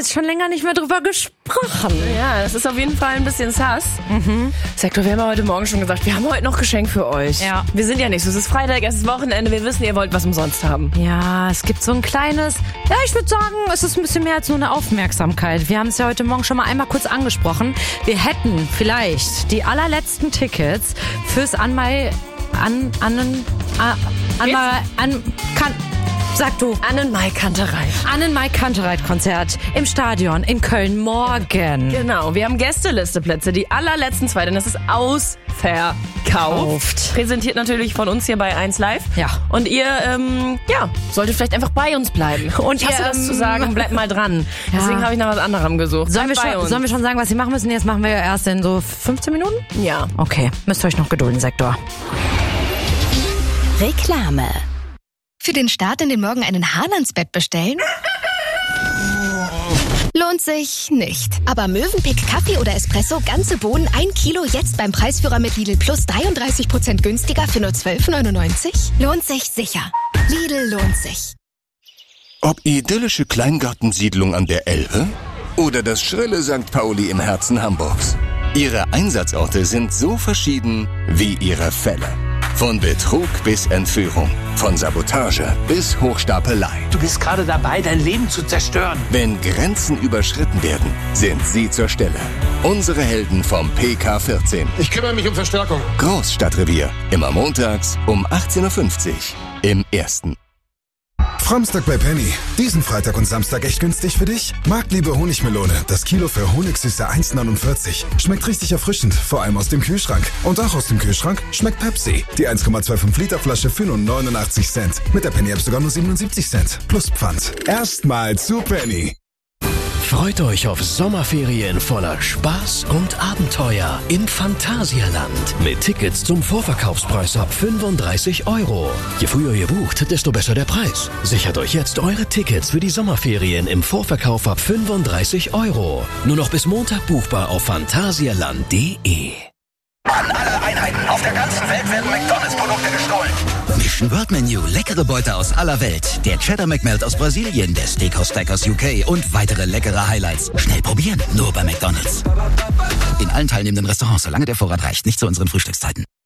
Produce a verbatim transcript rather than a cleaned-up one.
jetzt schon länger nicht mehr drüber gesprochen. Ja, das ist auf jeden Fall ein bisschen sass. Mhm. Sektor, wir haben ja heute Morgen schon gesagt, wir haben heute noch Geschenk für euch. Ja. Wir sind ja nicht so, es ist Freitag, es ist Wochenende, wir wissen, ihr wollt was umsonst haben. Ja, es gibt so ein kleines, ja, ich würde sagen, es ist ein bisschen mehr als nur eine Aufmerksamkeit. Wir haben es ja heute Morgen schon mal einmal kurz angesprochen. Wir hätten vielleicht die allerletzten Tickets fürs Anmal... An... An... An... Anmal... An... Kann... Sag du. Annenmai-Kantereit. Annenmai-Kantereit-Konzert im Stadion in Köln morgen. Genau, wir haben Gästelisteplätze, die allerletzten zwei, denn das ist ausverkauft. Kauft. Präsentiert natürlich von uns hier bei eins Live. Ja. Und ihr, ähm, ja, solltet vielleicht einfach bei uns bleiben. Und ihr, hast du das ähm, zu sagen, bleibt mal dran. Ja. Deswegen habe ich nach was anderem gesucht. Sollen wir, Bleibt bei schon, uns. sollen wir schon sagen, was Sie machen müssen? Jetzt machen wir ja erst in so fünfzehn Minuten? Ja. Okay, müsst ihr euch noch gedulden, Sektor. Reklame. Für den Start in den Morgen einen Hahn ans Bett bestellen? Lohnt sich nicht. Aber Mövenpick Kaffee oder Espresso, ganze Bohnen, ein Kilo jetzt beim Preisführer mit Lidl Plus dreiunddreißig Prozent günstiger für nur zwölf neunundneunzig? Lohnt sich sicher. Lidl lohnt sich. Ob idyllische Kleingartensiedlung an der Elbe oder das schrille Sankt Pauli im Herzen Hamburgs. Ihre Einsatzorte sind so verschieden wie ihre Fälle. Von Betrug bis Entführung, von Sabotage bis Hochstapelei. Du bist gerade dabei, dein Leben zu zerstören. Wenn Grenzen überschritten werden, sind sie zur Stelle. Unsere Helden vom P K vierzehn. Ich kümmere mich um Verstärkung. Großstadtrevier. Immer montags um achtzehn Uhr fünfzig. Im Ersten. Framstag bei Penny. Diesen Freitag und Samstag echt günstig für dich? Marktliebe Honigmelone. Das Kilo für Honigsüße eins neunundvierzig. Schmeckt richtig erfrischend, vor allem aus dem Kühlschrank. Und auch aus dem Kühlschrank schmeckt Pepsi. Die eins Komma fünfundzwanzig Liter Flasche für nur neunundachtzig Cent. Mit der Penny App sogar nur siebenundsiebzig Cent. Plus Pfand. Erstmal zu Penny. Freut euch auf Sommerferien voller Spaß und Abenteuer im Phantasialand. Mit Tickets zum Vorverkaufspreis ab fünfunddreißig Euro. Je früher ihr bucht, desto besser der Preis. Sichert euch jetzt eure Tickets für die Sommerferien im Vorverkauf ab fünfunddreißig Euro. Nur noch bis Montag buchbar auf phantasialand punkt de. An alle Einheiten auf der ganzen Welt werden McDonalds-Produkte gestohlen. Mission World Menu, leckere Beute aus aller Welt. Der Cheddar McMelt aus Brasilien, der Steakhouse Stack aus U K und weitere leckere Highlights. Schnell probieren, nur bei McDonalds. In allen teilnehmenden Restaurants, solange der Vorrat reicht, nicht zu unseren Frühstückszeiten.